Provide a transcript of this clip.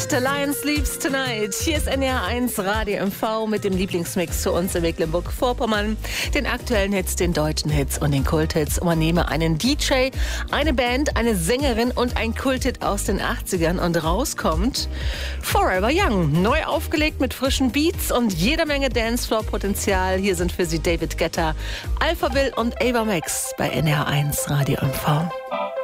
The Lion Sleeps Tonight. Hier ist NDR1 Radio MV mit dem Lieblingsmix für uns in Mecklenburg-Vorpommern. Den aktuellen Hits, den deutschen Hits und den Kulthits. Und man nehme einen DJ, eine Band, eine Sängerin und ein Kulthit aus den 80ern und rauskommt Forever Young. Neu aufgelegt mit frischen Beats und jeder Menge Dancefloor-Potenzial. Hier sind für Sie David Guetta, Alphaville und Ava Max bei NDR1 Radio MV.